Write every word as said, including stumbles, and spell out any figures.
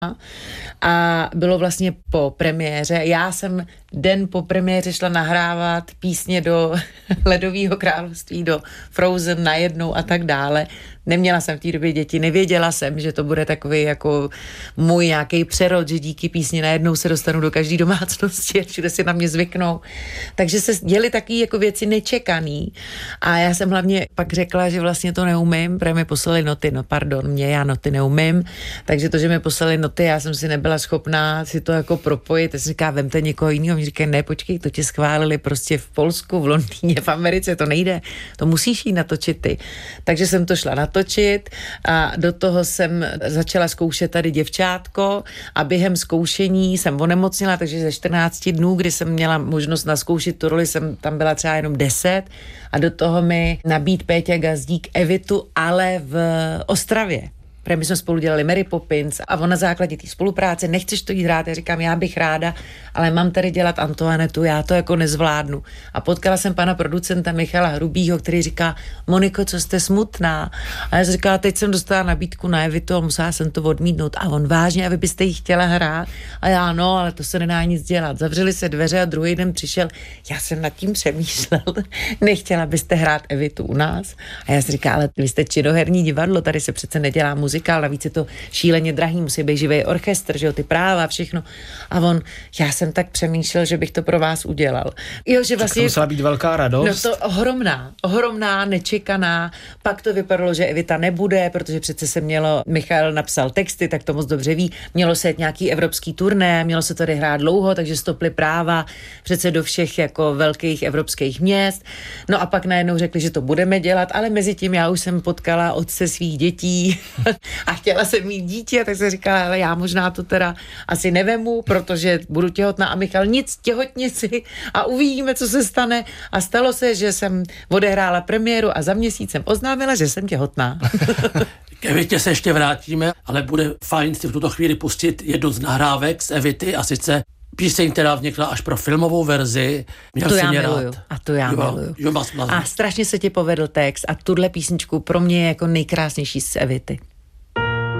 a bylo vlastně po premiéře. Já jsem den po premiéře šla nahrávat písně do Ledového království, do Frozen najednou a tak dále. Neměla jsem v té době děti, nevěděla jsem, že to bude takový jako můj nějaký přerod, že díky písni najednou se dostanu do každé domácnosti a všude si na mě zvyknou. Takže se děly taky jako věci nečekaný a já jsem hlavně pak řekla, že vlastně to neumím, protože mi poslali noty, no pardon, mě, já noty neumím, takže to, že mi poslali noty, já jsem si nebyla schopná si to jako propojit, já jsem říká, vemte někoho jiného, mi říkají, ne, počkej, to ti schválili prostě v Polsku, v Londýně, v Americe, to nejde, to musíš jít natočit ty. Takže jsem to šla natočit a do toho jsem začala zkoušet tady Děvčátko a během zkoušení jsem onemocnila, takže ze čtrnácti dnů, kdy jsem měla možnost naskoušet tu roli, jsem tam byla třeba jenom deset a do toho mi nabít Péťa Gazdík Evitu, ale v Ostravě. Protože my jsme spolu dělali Mary Poppins a on na základě té spolupráce, nechceš to jít hrát, já říkám, já bych ráda, ale mám tady dělat Antoinetu, já to jako nezvládnu. A potkala jsem pana producenta Michala Hrubýho, který říká, Moniko, co jste smutná? A já jsem říkala, teď jsem dostala nabídku na Evitu a musela jsem to odmítnout. A on, vážně, a vy byste jí chtěla hrát? A já, no, ale to se nedá nic dělat. Zavřeli se dveře a druhý den přišel, já jsem nad tím přemýšlel, nechtěla byste hrát Evitu u nás? A já jsem říkala, ale vy jste činoherní divadlo, tady se přece nedělá muzikál, navíc je to šíleně drahý, musí být živý orchestr, že jo, ty práva, všechno. A on, já jsem tak přemýšlel, že bych to pro vás udělal. Jo, že vlastně... Tak to musela být velká radost. No to ohromná, ohromná, nečekaná. Pak to vypadalo, že Evita nebude, protože přece se mělo, Michal napsal texty, tak to moc dobře ví, mělo se jet nějaký evropský turné, mělo se tady hrát dlouho, takže stoply práva přece do všech jako velkých evropských měst. No a pak najednou řekli, že to budeme dělat, ale mezi tím já už jsem potkala otce svých dětí a chtěla jsem mít dítě, tak jsem říkala, ale já možná to teda asi nevemu, protože budu těhotná a Michal, nic, těhotně si a uvidíme, co se stane. A stalo se, že jsem odehrála premiéru a za měsíc jsem oznámila, že jsem těhotná. K Evitě se ještě vrátíme, ale bude fajn si v tuto chvíli pustit jednu z nahrávek z Evity a sice píseň, která vznikla až pro filmovou verzi. Měl to si já mě miluju. rád. A to já jo, miluju. Jo, mas, mas. A strašně se ti povedl text a tuhle písničku pro mě je jako nejkrásnější z Evity.